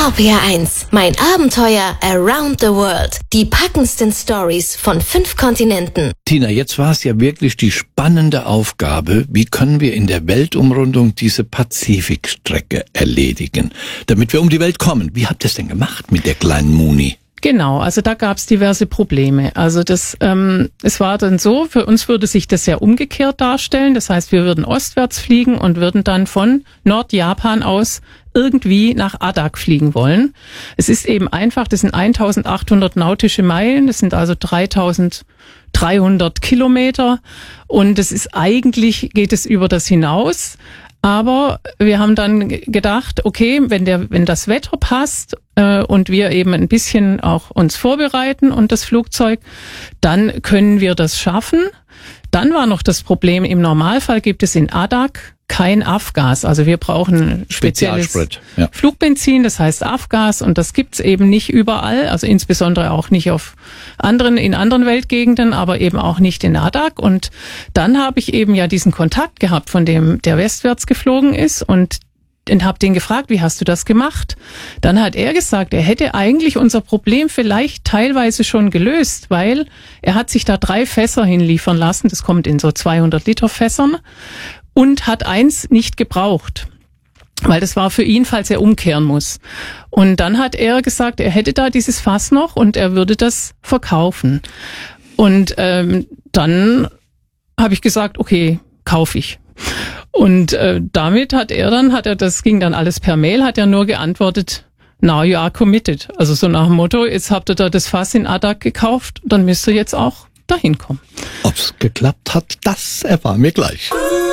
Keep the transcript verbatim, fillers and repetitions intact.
R P R eins, mein Abenteuer around the world. Die packendsten Stories von fünf Kontinenten. Tina, jetzt war es ja wirklich die spannende Aufgabe, wie können wir in der Weltumrundung diese Pazifikstrecke erledigen, damit wir um die Welt kommen. Wie habt ihr es denn gemacht mit der kleinen Muni? Genau, also da gab es diverse Probleme. Also das, ähm, es war dann so, für uns würde sich das ja umgekehrt darstellen. Das heißt, wir würden ostwärts fliegen und würden dann von Nordjapan aus irgendwie nach Adak fliegen wollen. Es ist eben einfach, das sind eintausendachthundert nautische Meilen, das sind also dreitausenddreihundert Kilometer und es ist eigentlich, geht es über das hinaus. Aber wir haben dann gedacht, okay, wenn der, wenn das Wetter passt äh, und wir eben ein bisschen auch uns vorbereiten und das Flugzeug, dann können wir das schaffen. Dann war noch das Problem, im Normalfall gibt es in Adak kein Afgas. Also wir brauchen spezielles ja. Flugbenzin, das heißt Afgas, und das gibt's eben nicht überall, also insbesondere auch nicht auf anderen, in anderen Weltgegenden, aber eben auch nicht in Adak. Und dann habe ich eben ja diesen Kontakt gehabt, von dem der westwärts geflogen ist, und und habe den gefragt, wie hast du das gemacht? Dann hat er gesagt, er hätte eigentlich unser Problem vielleicht teilweise schon gelöst, weil er hat sich da drei Fässer hinliefern lassen, das kommt in so zweihundert Liter Fässern, und hat eins nicht gebraucht, weil das war für ihn, falls er umkehren muss. Und dann hat er gesagt, er hätte da dieses Fass noch und er würde das verkaufen. Und ähm, dann habe ich gesagt, okay, kaufe ich. Und äh, damit hat er dann, hat er, das ging dann alles per Mail, hat er nur geantwortet, now you are committed. Also so nach dem Motto, jetzt habt ihr da das Fass in Adak gekauft, dann müsst ihr jetzt auch dahin kommen. Ob's geklappt hat, das erfahren wir gleich.